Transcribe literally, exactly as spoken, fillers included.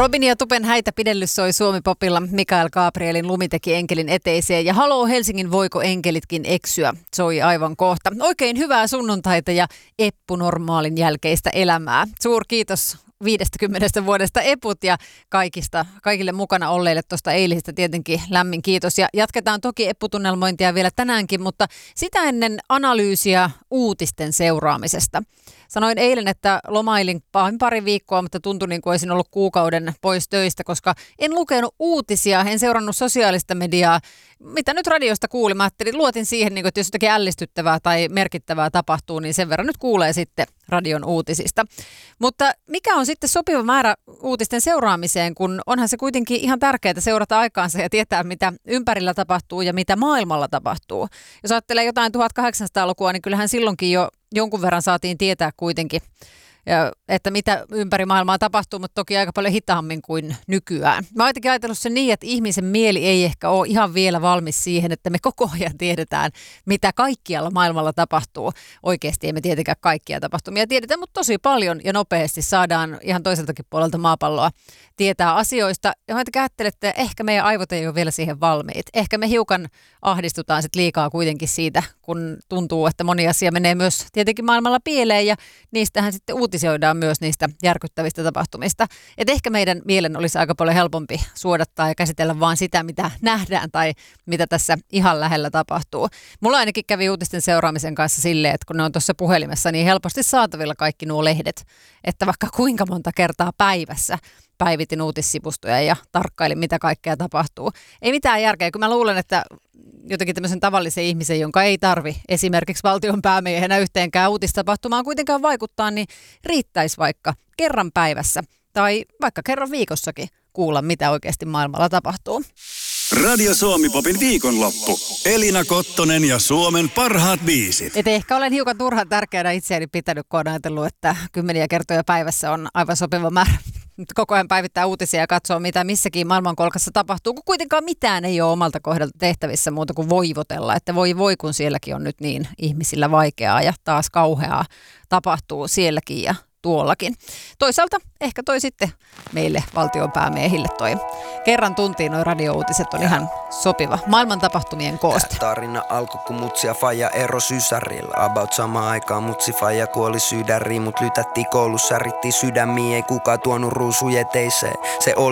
Robin ja Tupen häitä pidellys soi Suomi-popilla. Mikael Gabrielin Lumi teki enkelin eteiseen ja Haloo Helsingin voiko enkelitkin eksyä soi aivan kohta. Oikein hyvää sunnuntaita ja Eppu normaalin jälkeistä elämää. Suur kiitos viidestäkymmenestä vuodesta Eput ja kaikista, kaikille mukana olleille tuosta eilisestä tietenkin lämmin kiitos. Ja jatketaan toki Eppu-tunnelmointia vielä tänäänkin, mutta sitä ennen analyysiä uutisten seuraamisesta. Sanoin eilen, että lomailin pahin pari viikkoa, mutta tuntui niin kuin olisin ollut kuukauden pois töistä, koska en lukenut uutisia, en seurannut sosiaalista mediaa. Mitä nyt radiosta kuulin, mä ajattelin, luotin siihen, että jos jotakin ällistyttävää tai merkittävää tapahtuu, niin sen verran nyt kuulee sitten radion uutisista. Mutta mikä on sitten sopiva määrä uutisten seuraamiseen, kun onhan se kuitenkin ihan tärkeää seurata aikaansa ja tietää, mitä ympärillä tapahtuu ja mitä maailmalla tapahtuu. Jos ajattelee jotain tuhatkahdeksansataalukua, niin kyllähän silloinkin jo jonkun verran saatiin tietää kuitenkin, ja, että mitä ympäri maailmaa tapahtuu, mutta toki aika paljon hitaammin kuin nykyään. Mä oon jotenkin ajatellut sen niin, että ihmisen mieli ei ehkä ole ihan vielä valmis siihen, että me koko ajan tiedetään, mitä kaikkialla maailmalla tapahtuu. Oikeasti emme tietenkään kaikkia tapahtumia tiedetään, mutta tosi paljon ja nopeasti saadaan ihan toiseltakin puolelta maapalloa tietää asioista. Ja mä jotenkin ajattelen, että ehkä meidän aivot ei ole vielä siihen valmiit. Ehkä me hiukan ahdistutaan sit liikaa kuitenkin siitä, kun tuntuu, että moni asia menee myös tietenkin maailmalla pieleen ja niistähän sitten uutisoidaan myös niistä järkyttävistä tapahtumista. Et ehkä meidän mielen olisi aika paljon helpompi suodattaa ja käsitellä vaan sitä, mitä nähdään tai mitä tässä ihan lähellä tapahtuu. Mulla ainakin kävi uutisten seuraamisen kanssa silleen, että kun ne on tuossa puhelimessa niin helposti saatavilla kaikki nuo lehdet, että vaikka kuinka monta kertaa päivässä päivitin uutissivustoja ja tarkkailin, mitä kaikkea tapahtuu. Ei mitään järkeä, kun mä luulen, että jotenkin tämmöisen tavallisen ihmisen, jonka ei tarvi esimerkiksi valtion päämiehenä yhteenkään uutistapahtumaan kuitenkaan vaikuttaa, niin riittäisi vaikka kerran päivässä tai vaikka kerran viikossakin kuulla, mitä oikeasti maailmalla tapahtuu. Radio Suomi-popin viikonloppu. Elina Kottonen ja Suomen parhaat biisit. Et ehkä olen hiukan turhan tärkeänä itseäni pitänyt, kun olen ajatellut, että kymmeniä kertoja päivässä on aivan sopiva määrä koko ajan päivittää uutisia ja katsoa, mitä missäkin maailmankolkassa tapahtuu, kun kuitenkaan mitään ei ole omalta kohdalta tehtävissä muuta kuin voivotella, että voi voi, kun sielläkin on nyt niin ihmisillä vaikeaa ja taas kauheaa tapahtuu sielläkin ja tuollakin. Toisaalta ehkä toi sitten meille valtionpäämiehille toi kerran tuntiin noi radiouutiset on ihan sopiva maailman tapahtumien kooste. Tarina alkoi kun mutsi ja faija ero sysärillä. About samaan aikaan mutsi faija kuoli sydäriin, mut lytättiin koulussa, rittiin sydämiin, ei kukaan tuonut ruusuja eteiseen. Se oli